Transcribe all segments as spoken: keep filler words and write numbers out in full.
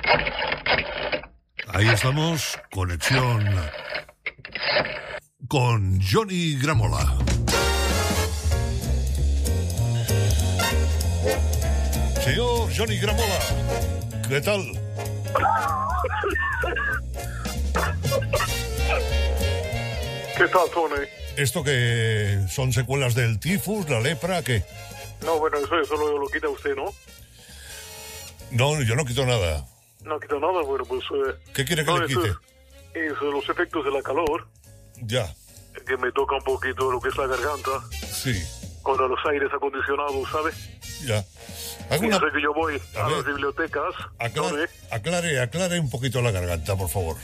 Ahí estamos, conexión con Johnny Gramola. Señor Johnny Gramola, ¿qué tal? ¿Qué tal, Tony? ¿Esto que son secuelas del tifus, la lepra, qué? No, bueno, eso, eso lo, lo quita usted, ¿no? No, yo no quito nada. No quita nada, bueno, pues... Eh, ¿Qué quiere que no, le quite? Es, es los efectos de la calor, Ya, que me toca un poquito lo que es la garganta, sí, con los aires acondicionados, ¿sabes? ya. Hago una... Sé que yo voy A a, ver. las bibliotecas, Aclare, Tony. aclare, aclare un poquito la garganta, por favor.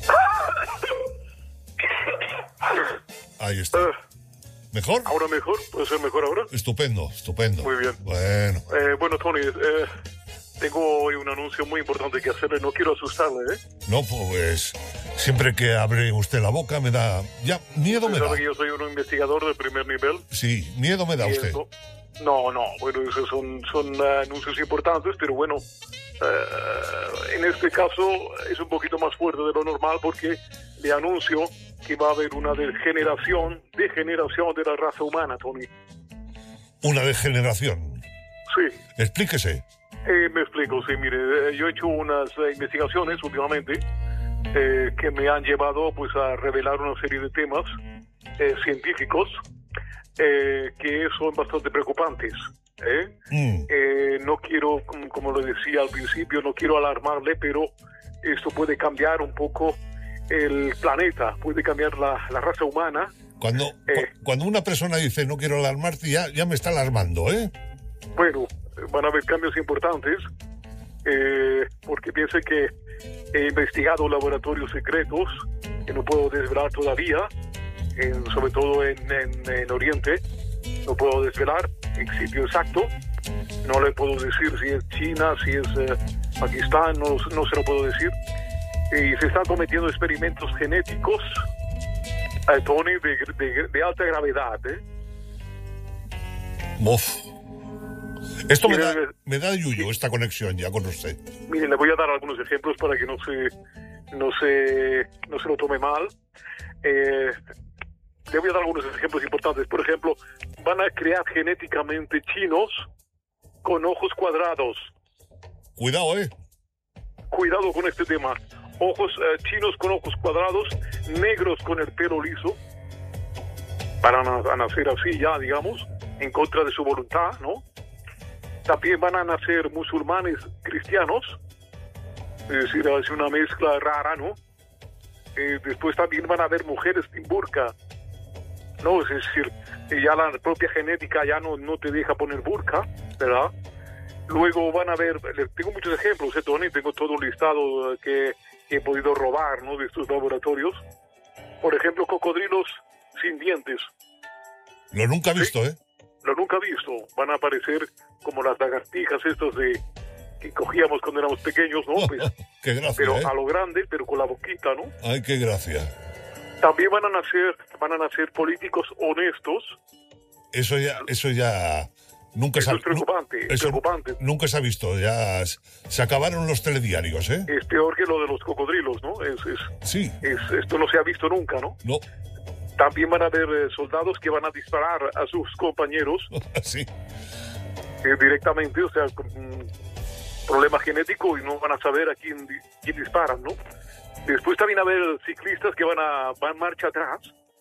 Ahí está. Eh, ¿Mejor? ¿Ahora mejor? ¿Puede ser mejor ahora? Estupendo, estupendo. Muy bien. Bueno, Eh, bueno, Tony, eh, tengo hoy un anuncio muy importante que hacerle. No quiero asustarle, ¿eh? no, pues siempre que abre usted la boca me da... Ya, miedo me Usted da. sabe que yo soy un investigador de primer nivel. Sí, miedo me da y usted. esto- No, no, bueno, esos son, son uh, anuncios importantes, pero bueno, uh, en este caso es un poquito más fuerte de lo normal porque le anuncio que va a haber una degeneración, degeneración de la raza humana, Tony. Una degeneración. Sí, Explíquese. eh, me explico, sí, mire, eh, yo he hecho unas eh, investigaciones últimamente eh, que me han llevado pues a revelar una serie de temas eh, científicos eh, que son bastante preocupantes. ¿eh? Mm, Eh, no quiero, como, como lo decía al principio, no quiero alarmarle, pero esto puede cambiar un poco el planeta, puede cambiar la, la raza humana. Cuando, Eh. cu- cuando una persona dice no quiero alarmarte, ya, ya me está alarmando, ¿eh? Bueno, van a haber cambios importantes, eh, porque piense que he investigado laboratorios secretos que no puedo desvelar todavía, en- sobre todo en, en, en Oriente, no puedo desvelar el sitio exacto, no le puedo decir si es China, si es eh, Pakistán, no, no se lo puedo decir. Y se están cometiendo experimentos genéticos, eh, Tony, de, de, de alta gravedad, ¿eh? Uf. Esto me Mire, da, me da yuyu, esta conexión ya con usted. Miren, le voy a dar algunos ejemplos para que no se, no se, no se lo tome mal. Eh, le voy a dar algunos ejemplos importantes. Por ejemplo, van a crear genéticamente chinos con ojos cuadrados. Cuidado, ¿eh? Cuidado con este tema. Ojos eh, chinos con ojos cuadrados, negros con el pelo liso. Van a, na- a nacer así ya, digamos, en contra de su voluntad, ¿no? También van a nacer musulmanes cristianos, es decir, es una mezcla rara, ¿no? Eh, después también van a haber mujeres sin burka, ¿no? Es decir, eh, ya la propia genética ya no, no te deja poner burka, ¿verdad? Luego van a haber, le- tengo muchos ejemplos, ¿eh, Tony? Tengo todo un listado eh, que, que he podido robar, ¿no? De estos laboratorios. Por ejemplo, cocodrilos sin dientes. Lo nunca he visto, ¿eh? Lo nunca he visto. Van a aparecer como las lagartijas estas de que cogíamos cuando éramos pequeños, ¿no? Pues, Qué gracia, pero ¿eh? a lo grande, pero con la boquita, ¿no? Ay, qué gracia. También van a nacer, van a nacer políticos honestos. Eso ya, eso ya... Nunca Eso se ha- es preocupante, nu- es preocupante. Nunca se ha visto, ya s- se acabaron los telediarios, ¿eh? Es peor que lo de los cocodrilos, ¿no? Es, es, Sí, es, esto no se ha visto nunca, ¿no? no, También van a haber eh, soldados que van a disparar a sus compañeros sí. eh, directamente, o sea, con un problema genético y no van a saber a quién, di- quién disparan, ¿no? Después también va a haber ciclistas que van a van marcha atrás,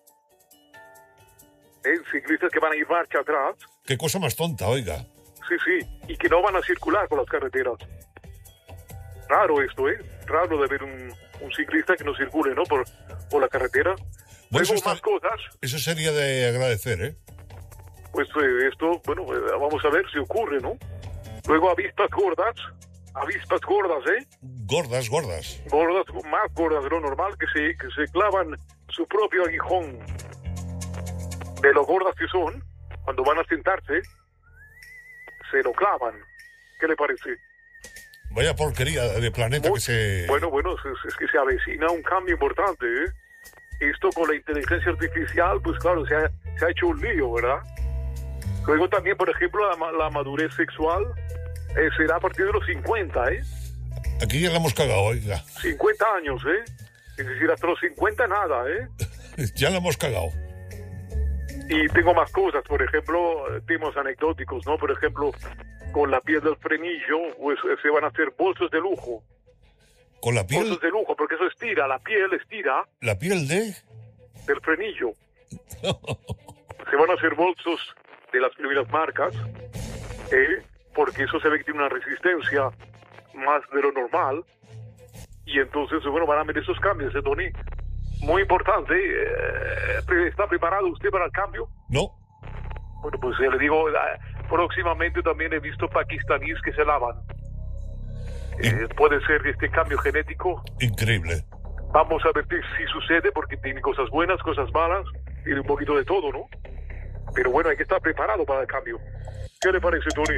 ¿eh? Ciclistas que van a ir marcha atrás, Qué cosa más tonta, oiga. sí, sí, y que no van a circular por las carreteras. Raro esto, ¿eh? Raro de ver un, un ciclista que no circule, ¿no? Por, por la carretera. Bueno, Luego eso, más está- cosas. eso sería de agradecer, ¿eh? Pues eh, esto, bueno, eh, vamos a ver si ocurre, ¿no? Luego avispas gordas, avispas gordas, ¿eh? Gordas, gordas. Gordas, más gordas de lo normal, que se, que se clavan su propio aguijón. De lo gordas que son, cuando van a sentarse, se lo clavan. ¿Qué le parece? Vaya porquería de planeta Muy- que se... Bueno, bueno, es, es que se avecina un cambio importante, ¿eh? Esto con la inteligencia artificial, pues claro, se ha, se ha hecho un lío, ¿verdad? Luego también, por ejemplo, la, ma- la madurez sexual eh, será a partir de los cincuenta, ¿eh? Aquí ya la hemos cagado, oiga. cincuenta años, ¿eh? Es decir, hasta los cincuenta nada, ¿eh? Ya la hemos cagado. Y tengo más cosas, por ejemplo, temas anecdóticos, ¿no? Por ejemplo, con la piel del frenillo, pues se van a hacer bolsos de lujo. ¿Con la piel? Bolsos de lujo, porque eso estira, la piel estira. ¿La piel de? Del frenillo. Se van a hacer bolsos de las primeras marcas, ¿eh? Porque eso se ve que tiene una resistencia más de lo normal. Y entonces, bueno, van a ver esos cambios, ¿eh, Tony? Muy importante. Eh, ¿Está preparado usted para el cambio? No. Bueno, pues ya le digo, eh, próximamente también he visto pakistaníes que se lavan. Eh, puede ser este cambio genético. Increíble. Vamos a ver si sucede, porque tiene cosas buenas, cosas malas, tiene un poquito de todo, ¿no? Pero bueno, hay que estar preparado para el cambio. ¿Qué le parece, Tony?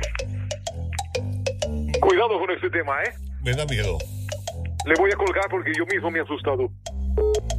Cuidado con este tema, ¿eh? Me da miedo. Le voy a colgar porque yo mismo me he asustado.